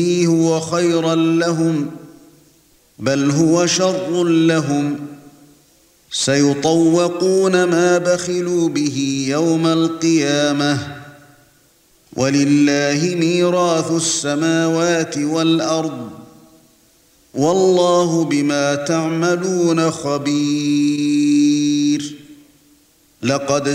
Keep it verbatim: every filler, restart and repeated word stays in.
هُوَ خَيْرًا لَّهُمْ بَلْ هُوَ شَرٌّ لَّهُمْ سَيُطَوَّقُونَ مَا بَخِلُوا بِهِ يَوْمَ الْقِيَامَةِ وَلِلَّهِ مِيرَاثُ السَّمَاوَاتِ وَالْأَرْضِ وَاللَّهُ بِمَا تَعْمَلُونَ خَبِيرٌ. لقد